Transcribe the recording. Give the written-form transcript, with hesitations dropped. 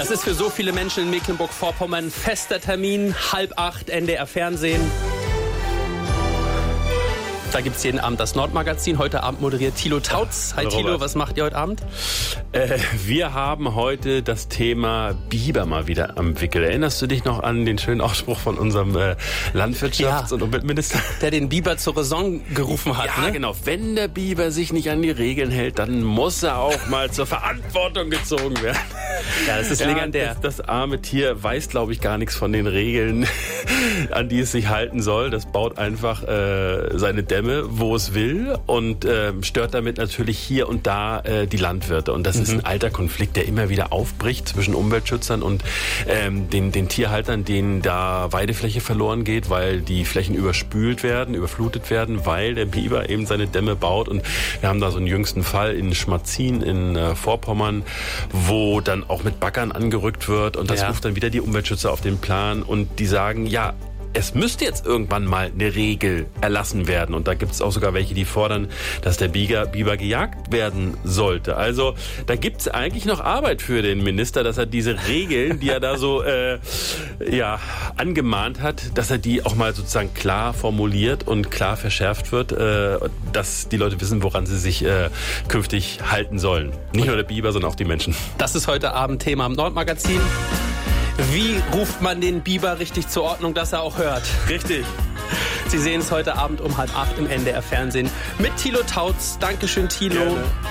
Das ist für so viele Menschen in Mecklenburg-Vorpommern fester Termin, 7:30 NDR Fernsehen. Da gibt es jeden Abend das Nordmagazin. Heute Abend moderiert Thilo Tautz. Hi Thilo, was macht ihr heute Abend? Wir haben heute das Thema Biber mal wieder am Wickel. Erinnerst du dich noch an den schönen Ausspruch von unserem Landwirtschafts- und Umweltminister? Der den Biber zur Raison gerufen hat. Ja, ne? Genau. Wenn der Biber sich nicht an die Regeln hält, dann muss er auch mal zur Verantwortung gezogen werden. Ja, das ist legendär. Das arme Tier weiß, glaube ich, gar nichts von den Regeln, an die es sich halten soll. Das baut einfach seine Dämme, wo es will, und stört damit natürlich hier und da die Landwirte. Und das ist ein alter Konflikt, der immer wieder aufbricht zwischen Umweltschützern und den Tierhaltern, denen da Weidefläche verloren geht, weil die Flächen überflutet werden, weil der Biber eben seine Dämme baut. Und wir haben da so einen jüngsten Fall in Schmatzin in Vorpommern, wo dann auch mit Baggern angerückt wird, und das ruft dann wieder die Umweltschützer auf den Plan, und die sagen, ja, es müsste jetzt irgendwann mal eine Regel erlassen werden. Und da gibt es auch sogar welche, die fordern, dass der Biber gejagt werden sollte. Also da gibt es eigentlich noch Arbeit für den Minister, dass er diese Regeln, die er da so angemahnt hat, dass er die auch mal sozusagen klar formuliert und klar verschärft wird, dass die Leute wissen, woran sie sich künftig halten sollen. Nicht nur der Biber, sondern auch die Menschen. Das ist heute Abend Thema im Nordmagazin. Wie ruft man den Biber richtig zur Ordnung, dass er auch hört? Richtig. Sie sehen es heute Abend um 7:30 im NDR Fernsehen mit Thilo Tautz. Dankeschön, Thilo. Gerne.